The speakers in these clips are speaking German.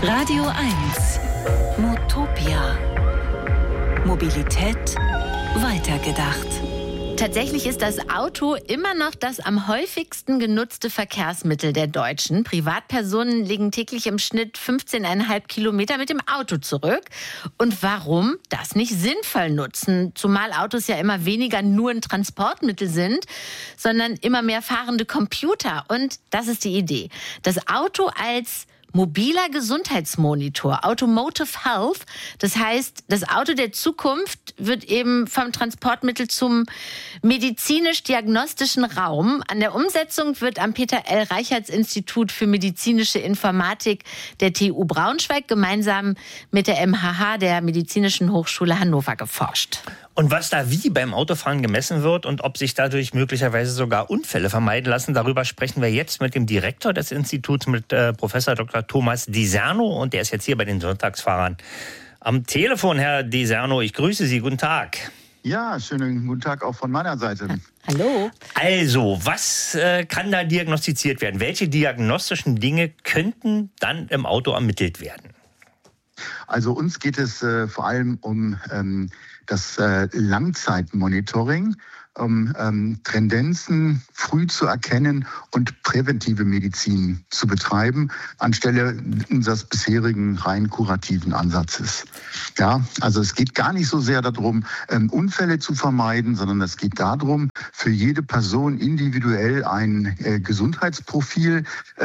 Radio 1 Motopia. Mobilität weitergedacht. Tatsächlich ist das Auto immer noch das am häufigsten genutzte Verkehrsmittel der Deutschen. Privatpersonen legen täglich im Schnitt 15,5 Kilometer mit dem Auto zurück. Und warum das nicht sinnvoll nutzen? Zumal Autos ja immer weniger nur ein Transportmittel sind, sondern immer mehr fahrende Computer. Und das ist die Idee. Das Auto als mobiler Gesundheitsmonitor, Automotive Health. Das heißt, das Auto der Zukunft wird eben vom Transportmittel zum medizinisch-diagnostischen Raum. An der Umsetzung wird am Peter-L-Reichertz-Institut für medizinische Informatik der TU Braunschweig gemeinsam mit der MHH, der Medizinischen Hochschule Hannover, geforscht. Und was da wie beim Autofahren gemessen wird und ob sich dadurch möglicherweise sogar Unfälle vermeiden lassen, darüber sprechen wir jetzt mit dem Direktor des Instituts, mit Professor Dr. Thomas Diserno. Und der ist jetzt hier bei den Sonntagsfahrern am Telefon. Herr Diserno, ich grüße Sie. Guten Tag. Ja, schönen guten Tag auch von meiner Seite. Hallo. Also, was kann da diagnostiziert werden? Welche diagnostischen Dinge könnten dann im Auto ermittelt werden? Also uns geht es vor allem um das Langzeitmonitoring, um Tendenzen früh zu erkennen und präventive Medizin zu betreiben, anstelle unseres bisherigen rein kurativen Ansatzes. Ja, also es geht gar nicht so sehr darum, Unfälle zu vermeiden, sondern es geht darum, für jede Person individuell ein Gesundheitsprofil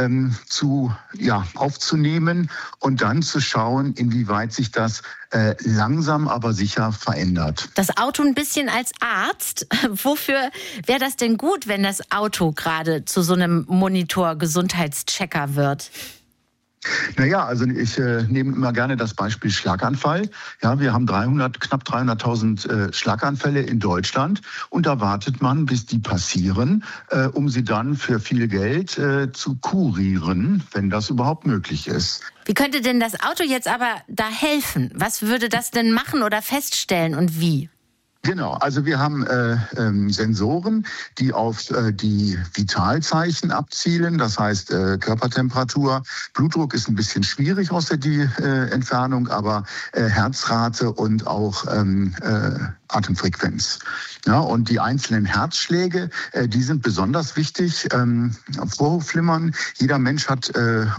aufzunehmen und dann zu schauen, inwieweit sich das langsam, aber sicher verändert. Das Auto ein bisschen als Arzt. Wofür wäre das denn gut, wenn das Auto gerade zu so einem Monitor-Gesundheitschecker wird? Naja, also ich nehme immer gerne das Beispiel Schlaganfall. Ja, wir haben knapp 300.000 Schlaganfälle in Deutschland und da wartet man, bis die passieren, um sie dann für viel Geld zu kurieren, wenn das überhaupt möglich ist. Wie könnte denn das Auto jetzt aber da helfen? Was würde das denn machen oder feststellen und wie? Genau, also wir haben Sensoren, die auf die Vitalzeichen abzielen, das heißt Körpertemperatur. Blutdruck ist ein bisschen schwierig aus der Entfernung, aber Herzrate und auch Atemfrequenz. Ja, und die einzelnen Herzschläge, die sind besonders wichtig. Vorhofflimmern, jeder Mensch hat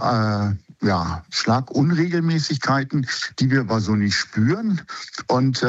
Schlagunregelmäßigkeiten, die wir aber so nicht spüren. Und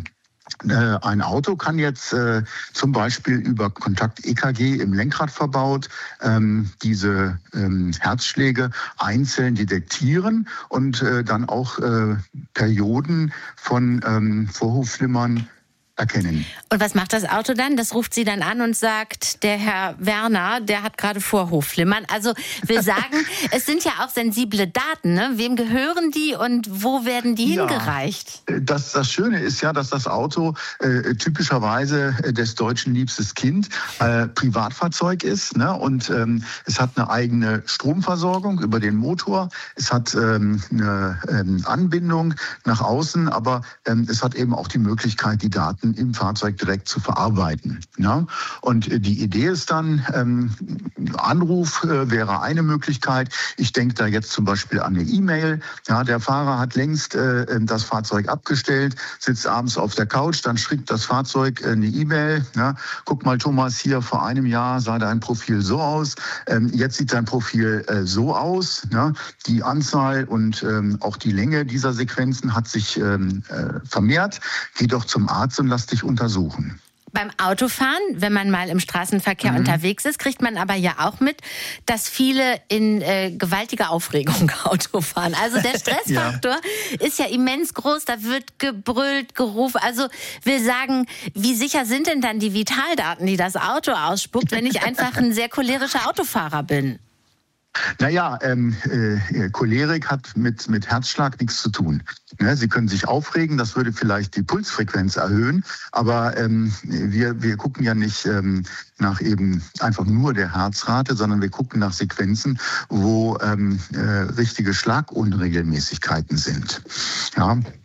ein Auto kann jetzt zum Beispiel über Kontakt-EKG im Lenkrad verbaut diese Herzschläge einzeln detektieren und dann auch Perioden von Vorhofflimmern erkennen. Und was macht das Auto dann? Das ruft Sie dann an und sagt, der Herr Werner, der hat gerade Vorhofflimmern. Also will sagen, es sind ja auch sensible Daten. Ne? Wem gehören die und wo werden die hingereicht? Das Schöne ist ja, dass das Auto typischerweise des Deutschen liebstes Kind Privatfahrzeug ist. Ne? Und es hat eine eigene Stromversorgung über den Motor. Es hat eine Anbindung nach außen, aber es hat eben auch die Möglichkeit, die Daten im Fahrzeug direkt zu verarbeiten. Ja? Und die Idee ist dann, Anruf wäre eine Möglichkeit. Ich denke da jetzt zum Beispiel an eine E-Mail. Ja, der Fahrer hat längst das Fahrzeug abgestellt, sitzt abends auf der Couch, dann schreibt das Fahrzeug eine E-Mail. Ja? Guck mal, Thomas, hier vor einem Jahr sah dein Profil so aus. Jetzt sieht dein Profil so aus. Ja? Die Anzahl und auch die Länge dieser Sequenzen hat sich vermehrt. Geh doch zum Arzt und lass dich untersuchen. Beim Autofahren, wenn man mal im Straßenverkehr unterwegs ist, kriegt man aber ja auch mit, dass viele in gewaltiger Aufregung Auto fahren. Also der Stressfaktor ist ja immens groß, da wird gebrüllt, gerufen. Also will sagen, wie sicher sind denn dann die Vitaldaten, die das Auto ausspuckt, wenn ich einfach ein sehr cholerischer Autofahrer bin? Naja, Cholerik hat mit Herzschlag nichts zu tun. Ne, Sie können sich aufregen, das würde vielleicht die Pulsfrequenz erhöhen, aber wir gucken ja nicht nach eben einfach nur der Herzrate, sondern wir gucken nach Sequenzen, wo richtige Schlagunregelmäßigkeiten sind. Ja.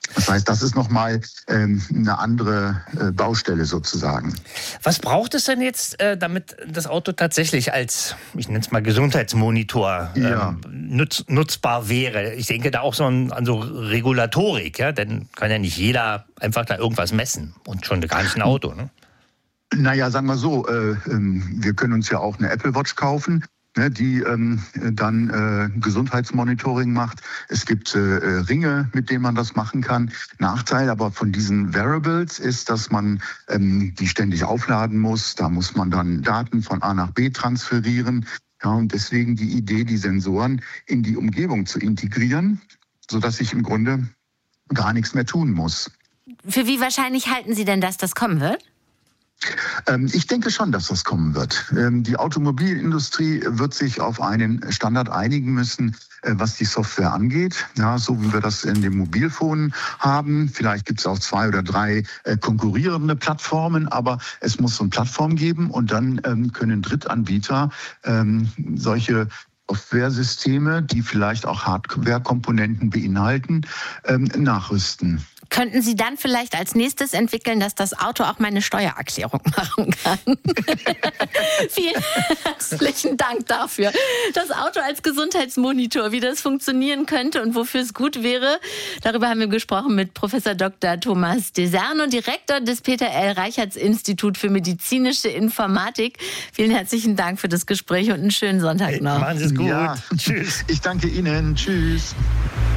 Das heißt, das ist nochmal eine andere Baustelle sozusagen. Was braucht es denn jetzt, damit das Auto tatsächlich als, ich nenne es mal Gesundheitsmonitor, nutzbar wäre? Ich denke da auch an so Regulatorik, ja? Denn kann ja nicht jeder einfach da irgendwas messen und schon gar nicht ein Auto, ne? Naja, sagen wir so, wir können uns ja auch eine Apple Watch kaufen, die dann Gesundheitsmonitoring macht. Es gibt Ringe, mit denen man das machen kann. Nachteil aber von diesen Wearables ist, dass man die ständig aufladen muss. Da muss man dann Daten von A nach B transferieren. Ja, und deswegen die Idee, die Sensoren in die Umgebung zu integrieren, sodass ich im Grunde gar nichts mehr tun muss. Für wie wahrscheinlich halten Sie denn, dass das kommen wird? Ich denke schon, dass das kommen wird. Die Automobilindustrie wird sich auf einen Standard einigen müssen, was die Software angeht. Ja, so wie wir das in den Mobilfonen haben. Vielleicht gibt es auch 2 oder 3 konkurrierende Plattformen, aber es muss so eine Plattform geben und dann können Drittanbieter solche Software-Systeme, die vielleicht auch Hardware-Komponenten beinhalten, nachrüsten. Könnten Sie dann vielleicht als nächstes entwickeln, dass das Auto auch meine Steuererklärung machen kann? Vielen herzlichen Dank dafür. Das Auto als Gesundheitsmonitor, wie das funktionieren könnte und wofür es gut wäre, darüber haben wir gesprochen mit Professor Dr. Thomas Deserno, Direktor des Peter L. Reicherts Institut für medizinische Informatik. Vielen herzlichen Dank für das Gespräch und einen schönen Sonntag noch. Machen Sie es gut. Ja. Tschüss. Ich danke Ihnen. Tschüss.